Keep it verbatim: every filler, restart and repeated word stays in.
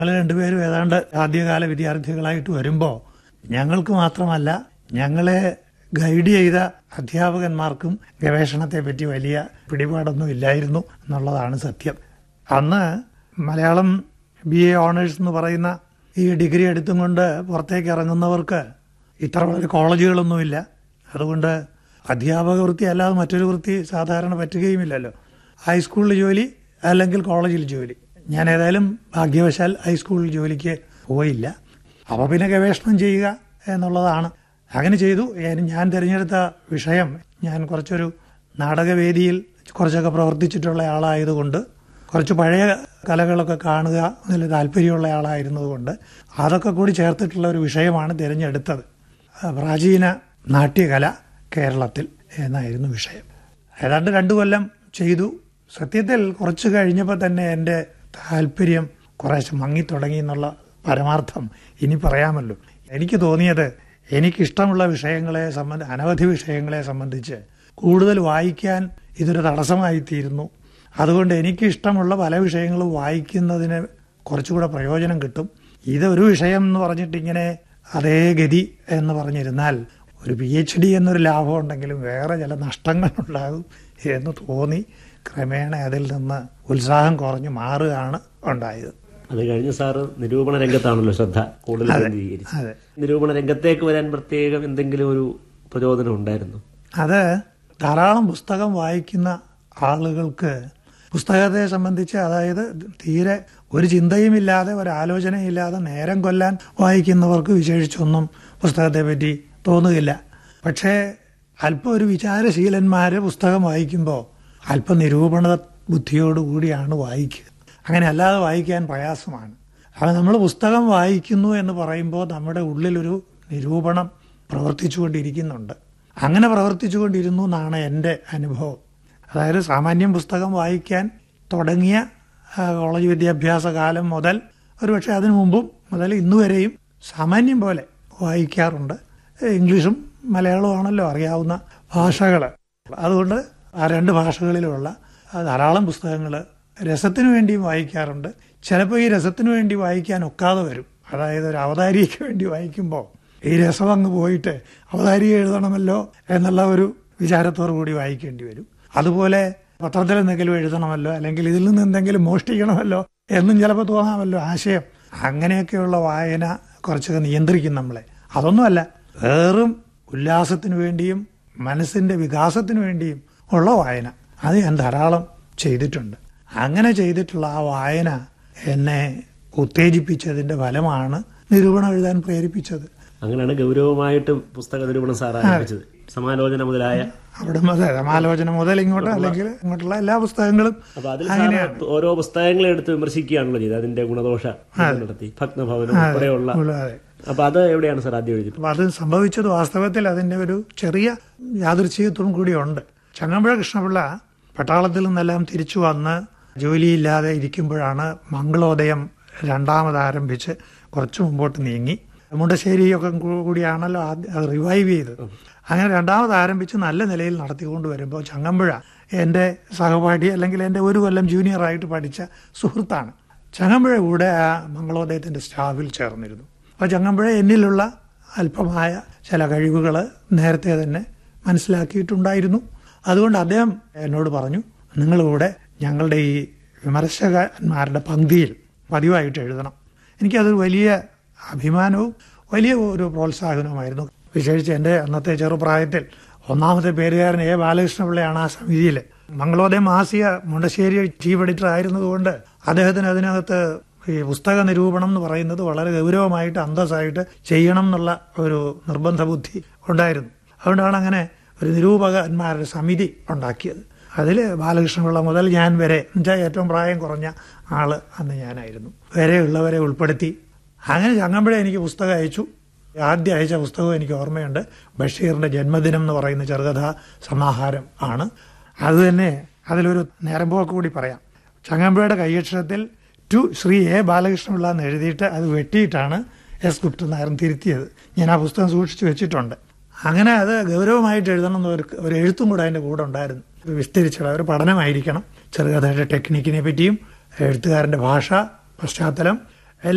ഞങ്ങൾ രണ്ടുപേരും ഏതാണ്ട് ആദ്യകാല വിദ്യാർത്ഥികളായിട്ട് വരുമ്പോൾ ഞങ്ങൾക്ക് മാത്രമല്ല ഞങ്ങളെ ഗൈഡ് ചെയ്ത അധ്യാപകന്മാർക്കും ഗവേഷണത്തെ പറ്റി വലിയ പിടിപാടൊന്നും ഇല്ലായിരുന്നു എന്നുള്ളതാണ് സത്യം. അന്ന് മലയാളം ബി എ ഓണേഴ്സ് എന്ന് പറയുന്ന ഈ ഡിഗ്രി എടുത്തും കൊണ്ട് പുറത്തേക്ക് ഇറങ്ങുന്നവർക്ക് ഇത്ര വളരെ കോളേജുകളൊന്നുമില്ല. അതുകൊണ്ട് അധ്യാപക വൃത്തി അല്ലാതെ മറ്റൊരു വൃത്തി സാധാരണ പറ്റുകയുമില്ലല്ലോ. ഹൈസ്കൂളിൽ ജോലി അല്ലെങ്കിൽ കോളേജിൽ ജോലി. ഞാൻ ഏതായാലും ഭാഗ്യവശാൽ ഹൈസ്കൂളിൽ ജോലിക്ക് പോയില്ല. അപ്പോൾ പിന്നെ ഗവേഷണം ചെയ്യുക എന്നുള്ളതാണ്. അങ്ങനെ ചെയ്തു. ഞാൻ തിരഞ്ഞെടുത്ത വിഷയം, ഞാൻ കുറച്ചൊരു നാടകവേദിയിൽ കുറച്ചൊക്കെ പ്രവർത്തിച്ചിട്ടുള്ള ആളായതുകൊണ്ട്, കുറച്ച് പഴയ കലകളൊക്കെ കാണുക അതിൽ താല്പര്യമുള്ള ആളായിരുന്നതുകൊണ്ട് അതൊക്കെ കൂടി ചേർത്തിട്ടുള്ള ഒരു വിഷയമാണ് തിരഞ്ഞെടുത്തത്. പ്രാചീന നാട്യകല കേരളത്തിൽ എന്നായിരുന്നു വിഷയം. ഏതാണ്ട് രണ്ടു കൊല്ലം ചെയ്തു. സത്യത്തിൽ കുറച്ച് കഴിഞ്ഞപ്പോൾ തന്നെ എൻ്റെ താല്പര്യം കുറേശ്ശെ മങ്ങിത്തുടങ്ങി എന്നുള്ള പരമാർത്ഥം ഇനി പറയാമല്ലോ. എനിക്ക് തോന്നിയത് എനിക്കിഷ്ടമുള്ള വിഷയങ്ങളെ സംബന്ധി അനവധി വിഷയങ്ങളെ സംബന്ധിച്ച് കൂടുതൽ വായിക്കാൻ ഇതൊരു തടസ്സമായിത്തീരുന്നു. അതുകൊണ്ട് എനിക്കിഷ്ടമുള്ള പല വിഷയങ്ങളും വായിക്കുന്നതിന് കുറച്ചുകൂടെ പ്രയോജനം കിട്ടും. ഇതൊരു വിഷയം എന്ന് പറഞ്ഞിട്ട് ഇങ്ങനെ അതേ ഗതി എന്ന് പറഞ്ഞിരുന്നാൽ ഒരു പി എച്ച് ഡി എന്നൊരു ലാഭം ഉണ്ടെങ്കിലും വേറെ ചില നഷ്ടങ്ങളുണ്ടാകും എന്ന് തോന്നി ക്രമേണ അതിൽ നിന്ന് ഉത്സാഹം കുറഞ്ഞു മാറുകയാണ് ഉണ്ടായത്. അത് കഴിഞ്ഞ് സാറ് നിരൂപണ രംഗത്താണല്ലോ ശ്രദ്ധ കൂടുതൽ കേന്ദ്രീകരിച്ചത്. നിരൂപണ രംഗത്തേക്ക് വരാൻ പ്രത്യേകം എന്തെങ്കിലും ഒരു പ്രചോദനം ഉണ്ടായിരുന്നു? അത് ധാരാളം പുസ്തകം വായിക്കുന്ന ആളുകൾക്ക് പുസ്തകത്തെ സംബന്ധിച്ച്, അതായത് തീരെ ഒരു ചിന്തയുമില്ലാതെ ഒരാലോചനയില്ലാതെ നേരം കൊല്ലാൻ വായിക്കുന്നവർക്ക് വിശേഷിച്ചൊന്നും പുസ്തകത്തെ പറ്റി തോന്നുകയില്ല. പക്ഷേ അല്പം ഒരു വിചാരശീലന്മാർ പുസ്തകം വായിക്കുമ്പോൾ അല്പം നിരൂപണ ബുദ്ധിയോടുകൂടിയാണ് വായിക്കുക. അങ്ങനെ അല്ലാതെ വായിക്കാൻ പ്രയാസമാണ്. അപ്പോൾ നമ്മൾ പുസ്തകം വായിക്കുന്നു എന്ന് പറയുമ്പോൾ നമ്മുടെ ഉള്ളിലൊരു നിരൂപണം പ്രവർത്തിച്ചുകൊണ്ടിരിക്കുന്നുണ്ട്. അങ്ങനെ പ്രവർത്തിച്ചുകൊണ്ടിരുന്നു എന്നാണ് എൻ്റെ അനുഭവം. അതായത് സാമാന്യം പുസ്തകം വായിക്കാൻ തുടങ്ങിയ കോളേജ് വിദ്യാഭ്യാസ കാലം മുതൽ, ഒരുപക്ഷെ അതിനു മുമ്പും മുതൽ ഇന്നുവരെയും സാമാന്യം പോലെ വായിക്കാറുണ്ട്. ഇംഗ്ലീഷും മലയാളവുമാണല്ലോ അറിയാവുന്ന ഭാഷകൾ. അതുകൊണ്ട് ആ രണ്ട് ഭാഷകളിലുള്ള ധാരാളം പുസ്തകങ്ങൾ രസത്തിനു വേണ്ടിയും വായിക്കാറുണ്ട്. ചിലപ്പോൾ ഈ രസത്തിനു വേണ്ടി വായിക്കാൻ ഒക്കാതെ വരും. അതായത് ഒരു അവതാരികയ്ക്ക് വേണ്ടി വായിക്കുമ്പോൾ ഈ രസം അങ്ങ് പോയിട്ട് അവതാരിക എഴുതണമല്ലോ എന്നുള്ള ഒരു വിചാരത്തോടു കൂടി വായിക്കേണ്ടി വരും. അതുപോലെ പത്രത്തിൽ എന്തെങ്കിലും എഴുതണമല്ലോ, അല്ലെങ്കിൽ ഇതിൽ നിന്ന് എന്തെങ്കിലും മോഷ്ടിക്കണമല്ലോ എന്നും ചിലപ്പോൾ തോന്നാമല്ലോ ആശയം. അങ്ങനെയൊക്കെയുള്ള വായന കുറച്ചൊക്കെ നിയന്ത്രിക്കും നമ്മളെ. അതൊന്നുമല്ല, വേറും ഉല്ലാസത്തിനു വേണ്ടിയും മനസ്സിന്റെ വികാസത്തിനു വേണ്ടിയും ഉള്ള വായന അത് ഞാൻ ധാരാളം ചെയ്തിട്ടുണ്ട്. അങ്ങനെ ചെയ്തിട്ടുള്ള ആ വായന എന്നെ ഉത്തേജിപ്പിച്ചതിന്റെ ഫലമാണ് നിരൂപണം എഴുതാൻ പ്രേരിപ്പിച്ചത്. അങ്ങനെയാണ് ഗൗരവമായിട്ട് പുസ്തക നിരൂപണം സാർ ആരംഭിച്ചത്. സമാലോചന മുതലായ അവിടെ മുതൽ സമാലോചന മുതൽ ഇങ്ങോട്ട് അല്ലെങ്കിൽ ഇങ്ങോട്ടുള്ള എല്ലാ പുസ്തകങ്ങളും. അപ്പൊ അതിൽ ഓരോ പുസ്തകങ്ങളെ എടുത്ത് വിമർശിക്കുകയാണല്ലോ ചെയ്തത്, അതിന്റെ ഗുണദോഷ നടത്തി ഭഗ്നഭവനം ഉൾപ്പെടെയുള്ള. അപ്പൊ അത് എവിടെയാണ് സാർ ആദ്യം എഴുതി? അത് സംഭവിച്ചത് വാസ്തവത്തിൽ അതിന്റെ ഒരു ചെറിയ യാദൃച്ഛികത്വം കൂടിയുണ്ട്. ചങ്ങമ്പുഴ കൃഷ്ണപിള്ള പട്ടാളത്തിൽ നിന്നെല്ലാം തിരിച്ചു വന്ന് ജോലിയില്ലാതെ ഇരിക്കുമ്പോഴാണ് മംഗളോദയം രണ്ടാമത് ആരംഭിച്ച് കുറച്ച് മുമ്പോട്ട് നീങ്ങി. മുണ്ടശ്ശേരിയൊക്കെ കൂടിയാണല്ലോ ആദ്യം റിവൈവ് ചെയ്തത്. അങ്ങനെ രണ്ടാമത് ആരംഭിച്ച് നല്ല നിലയിൽ നടത്തിക്കൊണ്ട് വരുമ്പോൾ ചങ്ങമ്പുഴ എൻ്റെ സഹപാഠി, അല്ലെങ്കിൽ എൻ്റെ ഒരു കൊല്ലം ജൂനിയറായിട്ട് പഠിച്ച സുഹൃത്താണ്. ചങ്ങമ്പുഴ കൂടെ ആ മംഗളോദയത്തിൻ്റെ സ്റ്റാഫിൽ ചേർന്നിരുന്നു. അപ്പോൾ ചങ്ങമ്പുഴ എന്നിലുള്ള അല്പമായ ചില കഴിവുകൾ നേരത്തെ തന്നെ മനസ്സിലാക്കിയിട്ടുണ്ടായിരുന്നു. അതുകൊണ്ട് അദ്ദേഹം എന്നോട് പറഞ്ഞു, നിങ്ങളിവിടെ ഞങ്ങളുടെ ഈ വിമർശകന്മാരുടെ പങ്ക്തിയിൽ പതിവായിട്ട് എഴുതണം. എനിക്കതൊരു വലിയ അഭിമാനവും വലിയ ഒരു പ്രോത്സാഹനവുമായിരുന്നു. വിശേഷിച്ച് എൻ്റെ അന്നത്തെ ചെറുപ്രായത്തിൽ ഒന്നാമത്തെ പേരുകാരൻ എ ബാലകൃഷ്ണപിള്ളയാണ് ആ സമിതിയിൽ. മംഗളോദയം മാസിക മുണ്ടശ്ശേരി ചീഫ് എഡിറ്റർ ആയിരുന്നതുകൊണ്ട് അദ്ദേഹത്തിന് അതിനകത്ത് ഈ പുസ്തക നിരൂപണം എന്ന് പറയുന്നത് വളരെ ഗൗരവമായിട്ട് അന്തസ്സായിട്ട് ചെയ്യണം എന്നുള്ള ഒരു നിർബന്ധ ബുദ്ധി ഉണ്ടായിരുന്നു. അതുകൊണ്ടാണ് അങ്ങനെ ഒരു നിരൂപകന്മാരുടെ സമിതി ഉണ്ടാക്കിയത്. അതിൽ ബാലകൃഷ്ണപിള്ള മുതൽ ഞാൻ വരെ, എന്നുവെച്ചാൽ ഏറ്റവും പ്രായം കുറഞ്ഞ ആള് അന്ന് ഞാനായിരുന്നു, വരെയുള്ളവരെ ഉൾപ്പെടുത്തി. അങ്ങനെ ചങ്ങമ്പുഴ എനിക്ക് പുസ്തകം അയച്ചു. ആദ്യം അയച്ച പുസ്തകവും എനിക്ക് ഓർമ്മയുണ്ട്. ബഷീറിന്റെ ജന്മദിനം എന്ന് പറയുന്ന ചെറുകഥാ സമാഹാരം ആണ്. അത് തന്നെ അതിലൊരു നേരമ്പോക്ക് കൂടി പറയാം. ചങ്ങമ്പുഴയുടെ കൈയക്ഷരത്തിൽ ടു ശ്രീ എ ബാലകൃഷ്ണപിള്ള എന്ന് എഴുതിയിട്ട് അത് വെട്ടിയിട്ടാണ് എസ് ഗുപ്തൻ നായർ തിരുത്തിയത്. ഞാൻ ആ പുസ്തകം സൂക്ഷിച്ചു വെച്ചിട്ടുണ്ട്. അങ്ങനെ അത് ഗൗരവമായിട്ട് എഴുതണം എന്നൊരു ഒരു എഴുത്തും കൂടെ അതിൻ്റെ കൂടെ ഉണ്ടായിരുന്നു. വിസ്തരിച്ചുള്ള ഒരു പഠനമായിരിക്കണം ചെറുകഥയുടെ ടെക്നിക്കിനെ പറ്റിയും എഴുത്തുകാരൻ്റെ ഭാഷ, പശ്ചാത്തലം,